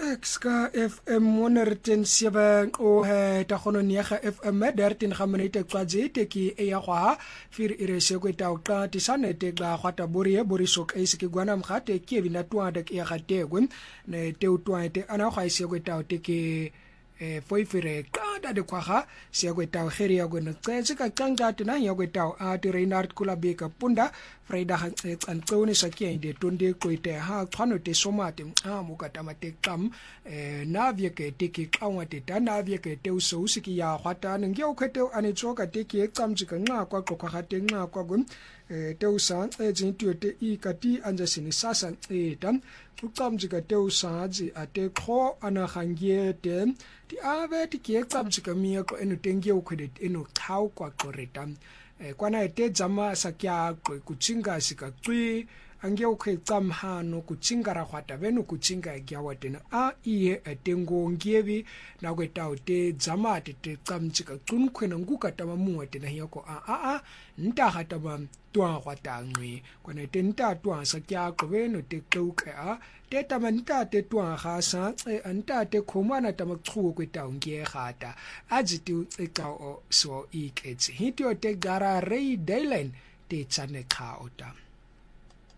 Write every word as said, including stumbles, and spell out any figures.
Ska F M honderd sewe o ta gono nega F M dertien ga minute kwazi teki e ya gwa fir ire se go ta uqa tisane te ga gwata borie borisok e se ke gwana mgate ke bina twa de e ga tegwe ne te utwa te ana ga se go ta teki e foi fire kada de kwaga se go ta gere ya go ne tsetse ka tsanga tena ya go ta a te Reinhard Kulabeka punda Vrydag an tsone sa ke de tonde ko ite ha tshwano te somate a mo ka tamate qam e na vie ke te ke qangwa te ta na vie ke te uso usiki ya gwata ne nge o khete ane tsoka te ke qamji ka nqa kwa qoqa ga te nqa kwa go e te usa e tsintu te i ka ti anja sini sasa e tam uqamji ka te usa ji ate kho ana gangie te ti ave ti ke qamji ka mi ko eno tengie o khede eno khau kwa qoreta e kwana ete jama sakya kuchinga sika twi ange ukhetsam hano kuchinga ra khwata beno kuchinga egya watena a iye etengo ngievi na kweta ute jama te tsamchika tsunkhwena nguka tama muwa tena yako a a a nta gata ba twa khwata ngwe kwana ete nta twa sakya qobeno te qeuka a te tama nta te twa ga sa nta te khomana tama qhuo kweta ngie gata ajiti eka o so iketse hitio te gara Ray Dylan te tsane kha ota